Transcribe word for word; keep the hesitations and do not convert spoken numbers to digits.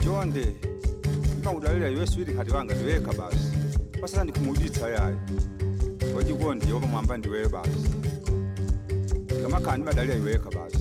Jonde ima udalila yeswiri kati wanga ndiweka basi pasasa ndikumuditsa yayi wajikondi yoba mwamba ndiwe basi kama kandi badalila iweka basi